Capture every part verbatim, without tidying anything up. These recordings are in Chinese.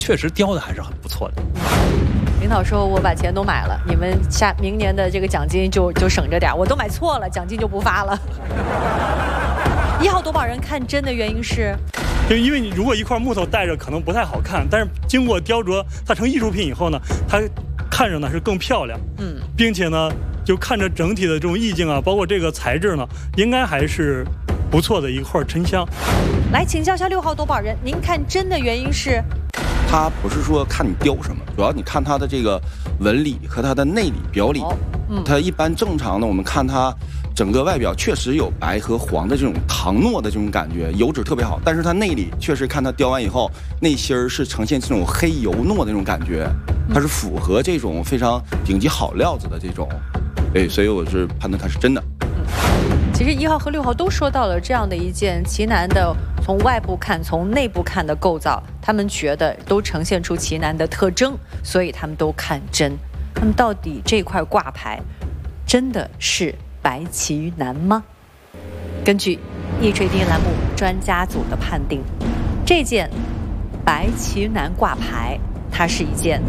确实雕的还是很不错的。 领导说我把钱都买了，你们下明年的这个奖金就就省着点，我都买错了，奖金就不发了。一号夺宝人看真的原因是， 就因为你如果一块木头戴着可能不太好看，但是经过雕琢，它成艺术品以后呢，它看着呢是更漂亮，嗯，并且呢，就看着整体的这种意境啊，包括这个材质呢，应该还是不错的一块沉香。 来请教一下六号夺宝人，您看真的原因是？ 它不是说看你雕什么，主要你看它的这个纹理和它的内里表里。嗯，它一般正常的，我们看它整个外表确实有白和黄的这种糖糯的这种感觉，油脂特别好。但是它内里确实看它雕完以后，内心儿是呈现这种黑油糯的那种感觉，它是符合这种非常顶级好料子的这种。对，所以我是判断它是真的。 其实一号和六号都说到了这样的一件奇楠的，从外部看、从内部看的构造，他们觉得都呈现出奇楠的特征，所以他们都看真。那么到底这块挂牌真的是白奇楠吗？根据易锤钉栏目专家组的判定，这件白奇楠挂牌，它是一件……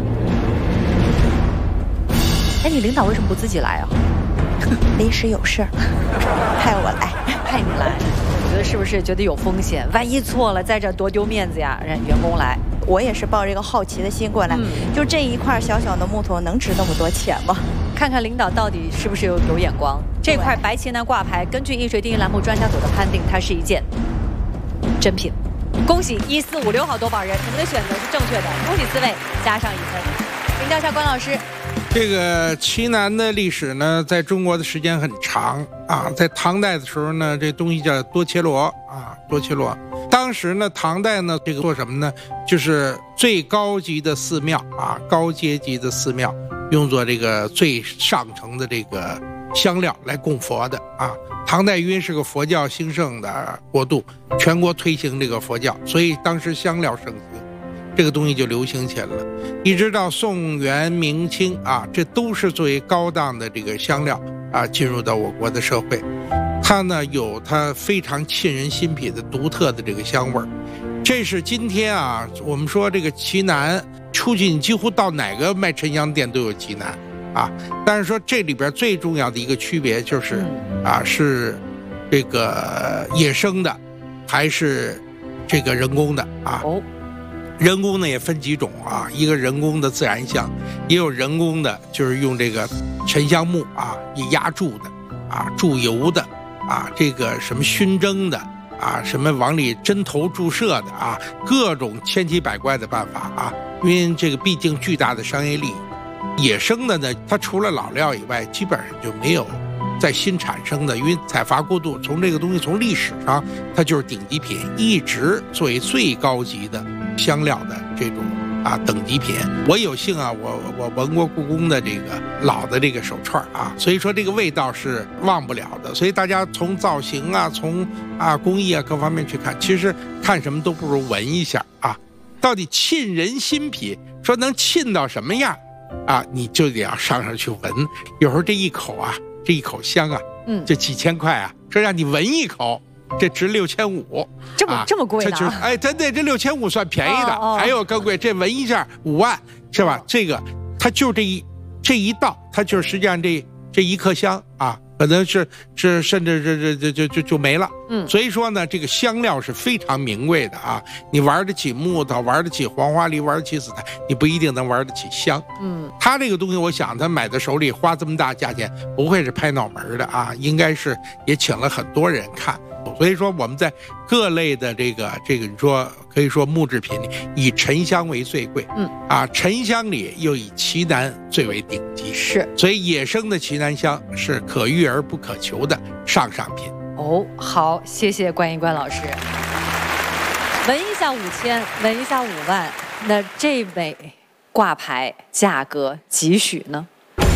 哎，你领导为什么不自己来啊？ 临时有事儿，派我来， 派你来，我觉得是不是觉得有风险？万一错了，在这多丢面子呀！让员工来， 我也是抱着一个好奇的心过来。嗯、就这一块小小的木头，能值那么多钱吗？ 看看领导到底是不是有有眼光。这块白奇楠挂牌，根据易锤钉栏目专家组的判定，它是一件真品。恭喜一四五六号夺宝人，你们的选择是正确的，恭喜四位，加上一分。请教一下关老师。 这个奇楠的历史呢，在中国的时间很长啊。在唐代的时候呢，这东西叫多切罗啊，多切罗。当时呢，唐代呢，这个做什么呢？就是最高级的寺庙啊，高阶级的寺庙，用作这个最上乘的这个香料来供佛的啊。唐代因为是个佛教兴盛的国度，全国推行这个佛教，所以当时香料盛行。这个东西就流行起来了，一直到宋元明清啊，这都是作为高档的这个香料啊进入到我国的社会。它呢有它非常沁人心脾的独特的这个香味儿。这是今天啊，我们说这个奇楠，出去你几乎到哪个卖沉香店都有奇楠啊。但是说这里边最重要的一个区别就是啊，是这个野生的还是这个人工的啊。人工呢也分几种啊，一个人工的自然香，也有人工的，就是用这个沉香木啊一压铸的啊，注油的啊，这个什么熏蒸的啊，什么往里针头注射的啊，各种千奇百怪的办法啊，因为这个毕竟巨大的商业利益。野生的呢，它除了老料以外，基本上就没有再新产生的，因为采伐过度，从这个东西从历史上它就是顶级品，一直作为最高级的香料的这种啊等级品。我有幸啊，我我闻过故宫的这个老的这个手串啊，所以说这个味道是忘不了的。所以大家从造型啊，从啊工艺啊各方面去看，其实看什么都不如闻一下啊，到底沁人心脾，说能沁到什么样啊，你就得要上上去闻。有时候这一口啊，这一口香啊，嗯，这几千块啊，说让你闻一口，这值六千五， 这么、啊、这么贵呢？ 这哎，真的，这六千五算便宜的，哦哦还有更贵，这闻一下五万，是吧？哦、这个它就这一这一道，它就是实际上这这一颗香啊，可能是是甚至这这这就就就没了。嗯，所以说呢，这个香料是非常名贵的啊。你玩得起木头，玩得起黄花梨，玩得起紫檀，你不一定能玩得起香。嗯，他这个东西，我想他买在手里花这么大价钱，不会是拍脑门的啊，应该是也请了很多人看。所以说我们在各类的这个这个你说可以说木制品里，以沉香为最贵，嗯啊，沉香里又以奇楠最为顶级， 是， 所以野生的奇楠香是可遇而不可求的上上品。 哦，好，谢谢关一关老师。闻一下五千，闻一下五万，那这枚挂牌价格几许呢？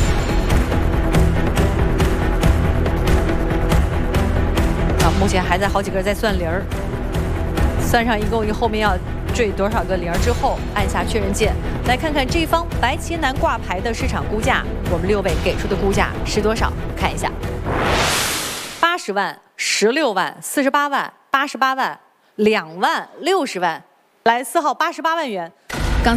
目前还在好几个在算零儿，算上一共后面要缀多少个零之后，按下确认键。来看看这方白奇楠挂牌的市场估价，我们六位给出的估价是多少？看一下，八十万、十六万、四十八万、八十八万、两万、六十万。来，四号八十八万元。